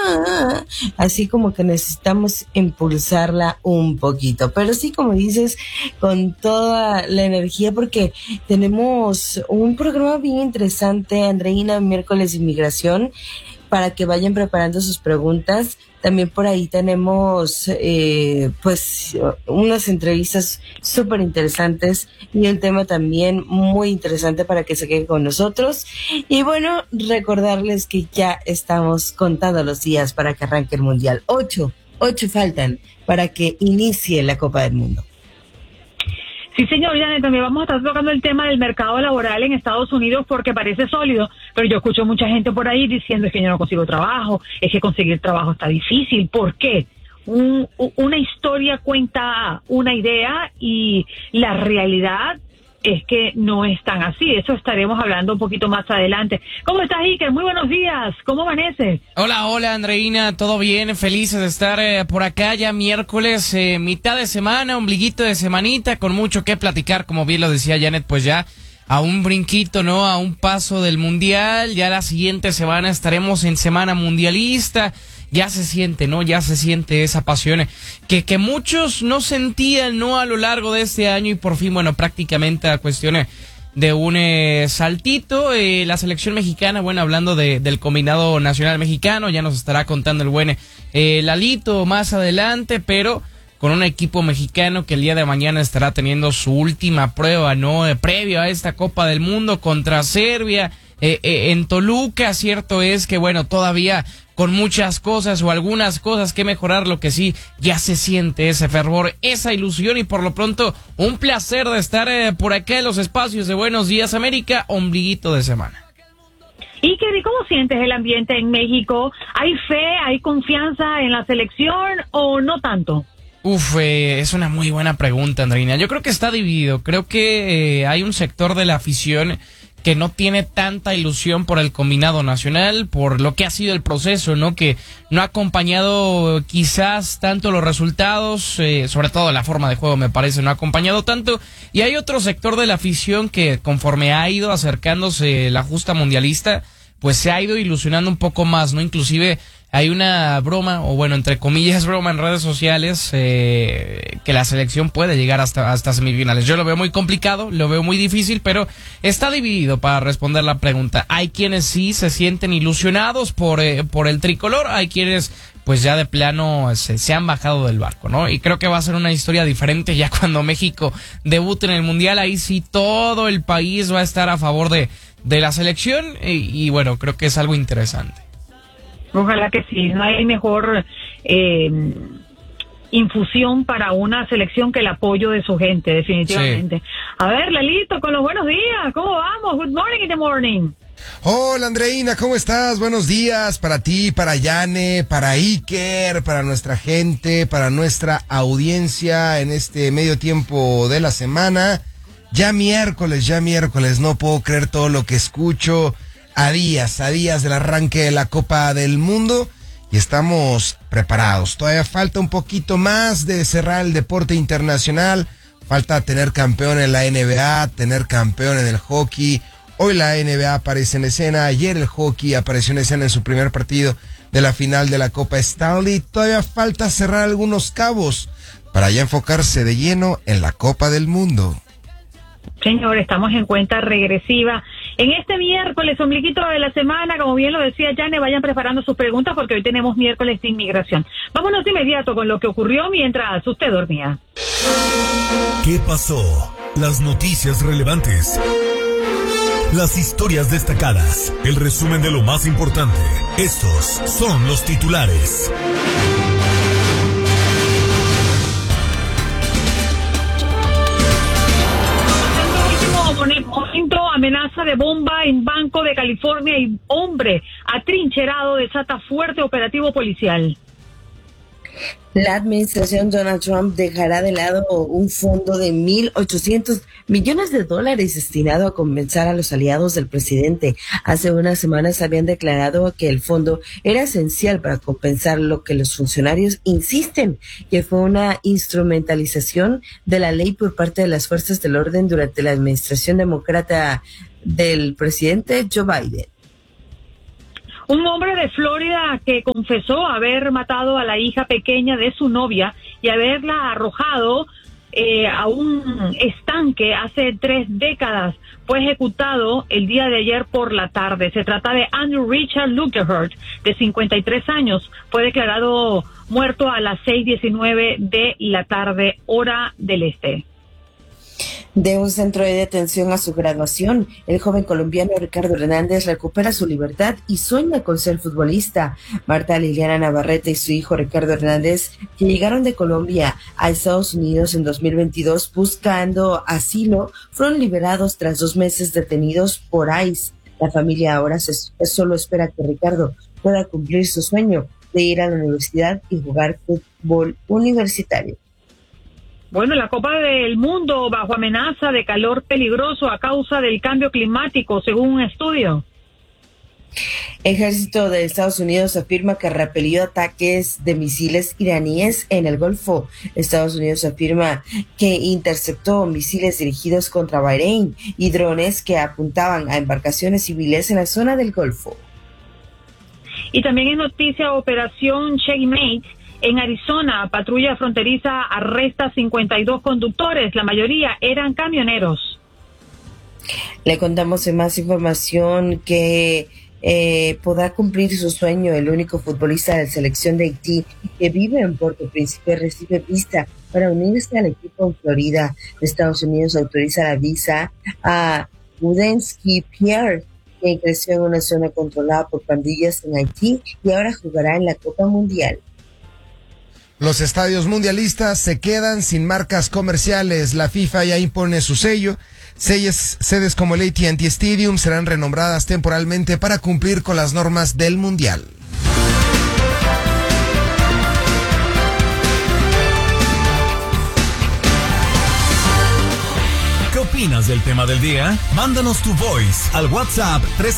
así como que necesitamos impulsarla un poquito, pero sí, como dices, con toda la energía, porque tenemos un programa bien interesante, Andreina, miércoles de inmigración, para que vayan preparando sus preguntas. También por ahí tenemos pues unas entrevistas súper interesantes y un tema también muy interesante para que se queden con nosotros. Y bueno, recordarles que ya estamos contando los días para que arranque el Mundial. Ocho faltan para que inicie la Copa del Mundo. Sí, señor, Janet, también vamos a estar tocando el tema del mercado laboral en Estados Unidos porque parece sólido, pero yo escucho mucha gente por ahí diciendo es que yo no consigo trabajo, es que conseguir trabajo está difícil. ¿Por qué? Una historia cuenta una idea y la realidad es que no es tan así. Eso estaremos hablando un poquito más adelante. ¿Cómo estás, Iker? Muy buenos días. ¿Cómo amaneces? Hola, Andreina. ¿Todo bien? Felices de estar por acá ya miércoles, mitad de semana, ombliguito de semanita, con mucho que platicar, como bien lo decía Janet, pues ya a un brinquito, ¿no? A un paso del Mundial. Ya la siguiente semana estaremos en Semana Mundialista. Ya se siente, ¿no? Ya se siente esa pasión que muchos no sentían, ¿no? A lo largo de este año y por fin, bueno, prácticamente a cuestiones de un saltito. La selección mexicana, bueno, hablando del combinado nacional mexicano, ya nos estará contando el buen Lalito más adelante, pero con un equipo mexicano que el día de mañana estará teniendo su última prueba, ¿no? Previo a esta Copa del Mundo contra Serbia, en Toluca. Cierto es que, bueno, todavía con muchas cosas o algunas cosas que mejorar, lo que sí ya se siente ese fervor, esa ilusión, y por lo pronto un placer de estar por acá en los espacios de Buenos Días América, ombliguito de semana. ¿Y cómo sientes el ambiente en México? ¿Hay fe, hay confianza en la selección o no tanto? Es una muy buena pregunta, Andreina. Yo creo que está dividido. Creo que hay un sector de la afición que no tiene tanta ilusión por el combinado nacional, por lo que ha sido el proceso, ¿no? Que no ha acompañado quizás tanto los resultados, sobre todo la forma de juego, me parece, no ha acompañado tanto. Y hay otro sector de la afición que, conforme ha ido acercándose la justa mundialista, pues se ha ido ilusionando un poco más, ¿no? Inclusive hay una broma, o bueno, entre comillas broma en redes sociales, que la selección puede llegar hasta semifinales. Yo lo veo muy complicado, lo veo muy difícil, pero está dividido para responder la pregunta. Hay quienes sí se sienten ilusionados por el tricolor, hay quienes pues ya de plano se han bajado del barco, ¿no? Y creo que va a ser una historia diferente ya cuando México debute en el Mundial. Ahí sí todo el país va a estar a favor de la selección y bueno, creo que es algo interesante. Ojalá que sí, no hay mejor infusión para una selección que el apoyo de su gente, definitivamente. Sí. A ver, Lalito, con los buenos días, ¿cómo vamos? Good morning in the morning. Hola, Andreina, ¿cómo estás? Buenos días para ti, para Yane, para Iker, para nuestra gente, para nuestra audiencia en este medio tiempo de la semana. Ya miércoles, no puedo creer todo lo que escucho. A días del arranque de la Copa del Mundo y estamos preparados. Todavía falta un poquito más de cerrar el deporte internacional. Falta tener campeón en la NBA, tener campeón en el hockey. Hoy la NBA aparece en escena. Ayer el hockey apareció en escena en su primer partido de la final de la Copa Stanley. Todavía falta cerrar algunos cabos para ya enfocarse de lleno en la Copa del Mundo. Señor, estamos en cuenta regresiva. En este miércoles, ombliguito de la semana, como bien lo decía Jane, vayan preparando sus preguntas porque hoy tenemos miércoles de inmigración. Vámonos de inmediato con lo que ocurrió mientras usted dormía. ¿Qué pasó? Las noticias relevantes. Las historias destacadas. El resumen de lo más importante. Estos son los titulares. Amenaza de bomba en Banco de California y hombre atrincherado desata fuerte operativo policial. La administración Donald Trump dejará de lado un fondo de $1,800 millones destinado a compensar a los aliados del presidente. Hace unas semanas habían declarado que el fondo era esencial para compensar lo que los funcionarios insisten que fue una instrumentalización de la ley por parte de las fuerzas del orden durante la administración demócrata del presidente Joe Biden. Un hombre de Florida que confesó haber matado a la hija pequeña de su novia y haberla arrojado a un estanque hace 3 décadas fue ejecutado el día de ayer por la tarde. Se trata de Andrew Richard Lukehart, de 53 años. Fue declarado muerto a las 6:19 de la tarde, hora del este. De un centro de detención a su graduación, el joven colombiano Ricardo Hernández recupera su libertad y sueña con ser futbolista. Marta Liliana Navarrete y su hijo Ricardo Hernández, que llegaron de Colombia a Estados Unidos en 2022 buscando asilo, fueron liberados tras 2 meses detenidos por ICE. La familia ahora solo espera que Ricardo pueda cumplir su sueño de ir a la universidad y jugar fútbol universitario. Bueno, la Copa del Mundo bajo amenaza de calor peligroso a causa del cambio climático, según un estudio. Ejército de Estados Unidos afirma que repelió ataques de misiles iraníes en el Golfo. Estados Unidos afirma que interceptó misiles dirigidos contra Bahrein y drones que apuntaban a embarcaciones civiles en la zona del Golfo. Y también es noticia Operación Checkmate. En Arizona, patrulla fronteriza arresta 52 conductores, la mayoría eran camioneros. Le contamos en más información que podrá cumplir su sueño el único futbolista de la selección de Haití que vive en Puerto Príncipe recibe visa para unirse al equipo en Florida. Estados Unidos autoriza la visa a Udensky Pierre, quien creció en una zona controlada por pandillas en Haití y ahora jugará en la Copa Mundial. Los estadios mundialistas se quedan sin marcas comerciales. La FIFA ya impone su sello. Sedes como el AT&T Stadium serán renombradas temporalmente para cumplir con las normas del Mundial. ¿Qué opinas del tema del día? Mándanos tu voice al WhatsApp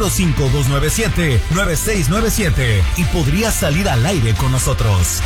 305-297-9697 y podrías salir al aire con nosotros.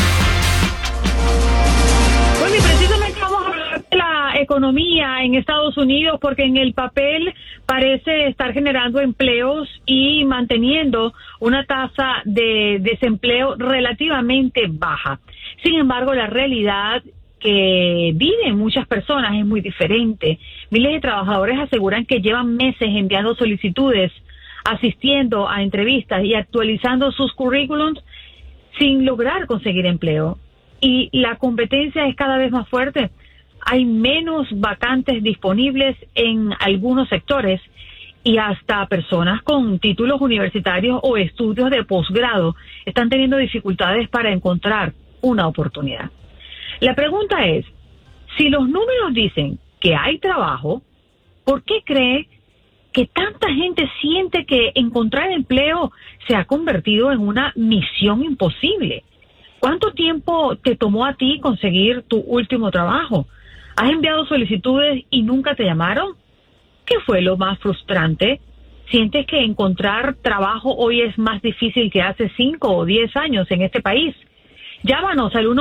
Bueno, y precisamente vamos a hablar de la economía en Estados Unidos, porque en el papel parece estar generando empleos y manteniendo una tasa de desempleo relativamente baja. Sin embargo, la realidad que viven muchas personas es muy diferente. Miles de trabajadores aseguran que llevan meses enviando solicitudes, asistiendo a entrevistas y actualizando sus currículums sin lograr conseguir empleo. Y la competencia es cada vez más fuerte. Hay menos vacantes disponibles en algunos sectores y hasta personas con títulos universitarios o estudios de posgrado están teniendo dificultades para encontrar una oportunidad. La pregunta es, si los números dicen que hay trabajo, ¿por qué cree que tanta gente siente que encontrar empleo se ha convertido en una misión imposible? ¿Cuánto tiempo te tomó a ti conseguir tu último trabajo? ¿Has enviado solicitudes y nunca te llamaron? ¿Qué fue lo más frustrante? ¿Sientes que encontrar trabajo hoy es más difícil que hace 5 o 10 años en este país? Llámanos al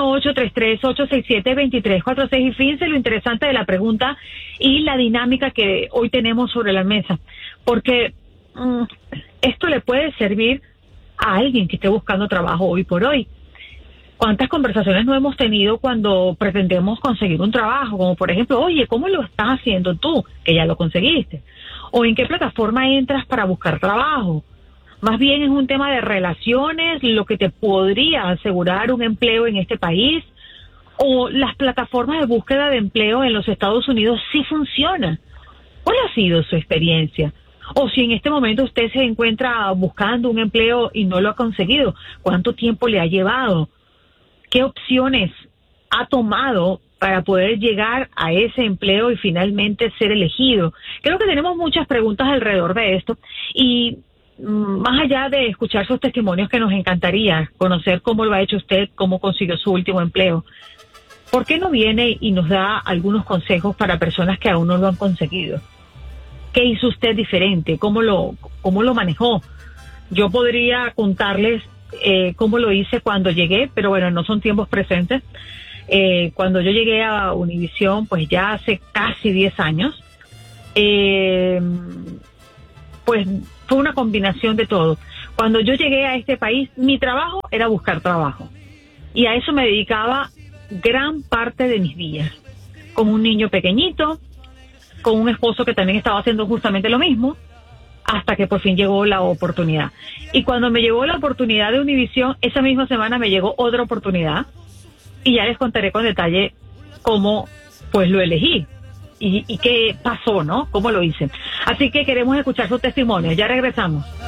1-833-867-2346 y fíjense lo interesante de la pregunta y la dinámica que hoy tenemos sobre la mesa, porque esto le puede servir a alguien que esté buscando trabajo hoy por hoy. ¿Cuántas conversaciones no hemos tenido cuando pretendemos conseguir un trabajo? Como por ejemplo, oye, ¿cómo lo estás haciendo tú? Que ya lo conseguiste. ¿O en qué plataforma entras para buscar trabajo? Más bien es un tema de relaciones, lo que te podría asegurar un empleo en este país. O las plataformas de búsqueda de empleo en los Estados Unidos sí funcionan. ¿Cuál ha sido su experiencia? O si en este momento usted se encuentra buscando un empleo y no lo ha conseguido, ¿cuánto tiempo le ha llevado? ¿Qué opciones ha tomado para poder llegar a ese empleo y finalmente ser elegido? Creo que tenemos muchas preguntas alrededor de esto y más allá de escuchar sus testimonios, que nos encantaría conocer cómo lo ha hecho usted, cómo consiguió su último empleo. ¿Por qué no viene y nos da algunos consejos para personas que aún no lo han conseguido? ¿Qué hizo usted diferente? ¿Cómo lo manejó? Yo podría contarles cómo lo hice cuando llegué, pero bueno, no son tiempos presentes. Cuando yo llegué a Univisión, pues ya hace casi 10 años, pues fue una combinación de todo. Cuando yo llegué a este país, mi trabajo era buscar trabajo. Y a eso me dedicaba gran parte de mis días. Con un niño pequeñito, con un esposo que también estaba haciendo justamente lo mismo, hasta que por fin llegó la oportunidad. Y cuando me llegó la oportunidad de Univisión, esa misma semana me llegó otra oportunidad. Y ya les contaré con detalle cómo pues lo elegí y qué pasó, ¿no? Cómo lo hice. Así que queremos escuchar sus testimonios. Ya regresamos.